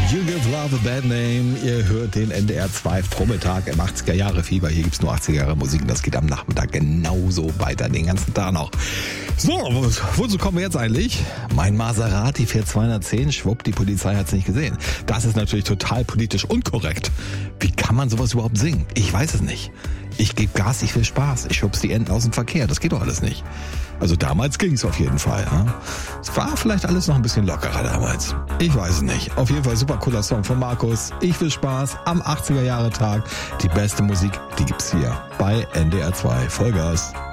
You Give Love a Bad Name. Ihr hört den NDR 2 Vormittag im 80er Jahre Fieber. Hier gibt's nur 80er Jahre Musik und das geht am Nachmittag genauso weiter, den ganzen Tag noch. So, wozu kommen wir jetzt eigentlich? Mein Maserati fährt 210, schwupp, die Polizei hat's nicht gesehen. Das ist natürlich total politisch unkorrekt. Wie kann man sowas überhaupt singen? Ich weiß es nicht. Ich gebe Gas, ich will Spaß. Ich schubs die Enten aus dem Verkehr. Das geht doch alles nicht. Also damals ging's auf jeden Fall. Ja? Es war vielleicht alles noch ein bisschen lockerer damals. Ich weiß es nicht. Auf jeden Fall super cooler Song von Markus. Ich will Spaß am 80er Jahre Tag. Die beste Musik, die gibt's hier bei NDR 2 Vollgas.